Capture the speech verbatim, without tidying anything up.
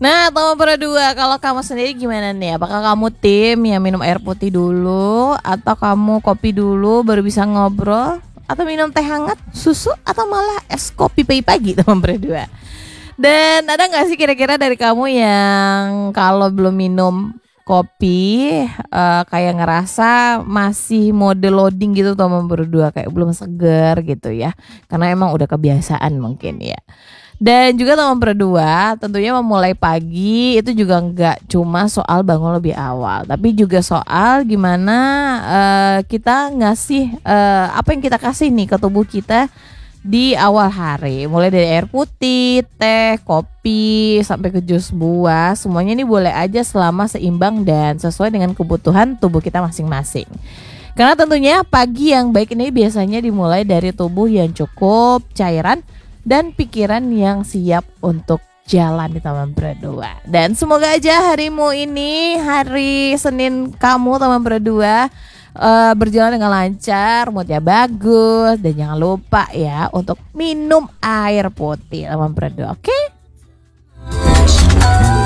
Nah, teman berdua, kalau kamu sendiri gimana nih? Apakah kamu tim yang minum air putih dulu, atau kamu kopi dulu baru bisa ngobrol, atau minum teh hangat, susu, atau malah es kopi pagi-pagi, teman berdua? Dan ada nggak sih kira-kira dari kamu yang kalau belum minum kopi uh, kayak ngerasa masih mode loading gitu, teman berdua, kayak belum seger gitu ya, karena emang udah kebiasaan mungkin ya. Dan juga teman berdua, tentunya memulai pagi itu juga nggak cuma soal bangun lebih awal, tapi juga soal gimana uh, kita ngasih uh, apa yang kita kasih nih ke tubuh kita di awal hari. Mulai dari air putih, teh, kopi, sampai ke jus buah, semuanya ini boleh aja selama seimbang dan sesuai dengan kebutuhan tubuh kita masing-masing. Karena tentunya pagi yang baik ini biasanya dimulai dari tubuh yang cukup cairan dan pikiran yang siap untuk jalan di teman berdua. Dan semoga aja harimu ini, hari Senin kamu teman berdua, uh, berjalan dengan lancar, moodnya bagus. Dan jangan lupa ya untuk minum air putih teman berdua, oke? Okay?